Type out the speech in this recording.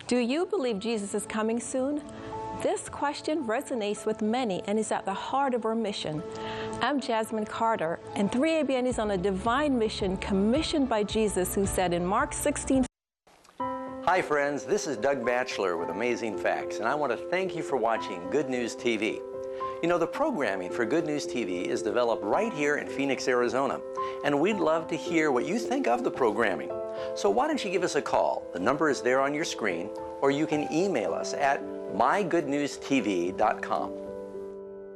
Do you believe Jesus is coming soon? This question resonates with many and is at the heart of our mission. I'm Jasmine Carter, and 3ABN is on a divine mission commissioned by Jesus, who said in Mark 16. Hi friends, this is Doug Batchelor with Amazing Facts, and I want to thank you for watching Good News TV. You know, the programming for Good News TV is developed right here in Phoenix, Arizona, and we'd love to hear what you think of the programming. So why don't you give us a call? The number is there on your screen, or you can email us at mygoodnewstv.com.